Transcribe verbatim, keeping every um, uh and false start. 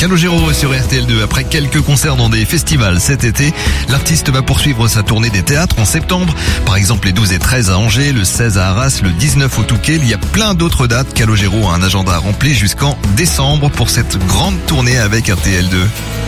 Calogero sur R T L deux. Après quelques concerts dans des festivals cet été, l'artiste va poursuivre sa tournée des théâtres en septembre. Par exemple les douze et treize à Angers, le seize à Arras, le dix-neuf au Touquet. Il y a plein d'autres dates. Calogero a un agenda rempli jusqu'en décembre pour cette grande tournée avec R T L deux.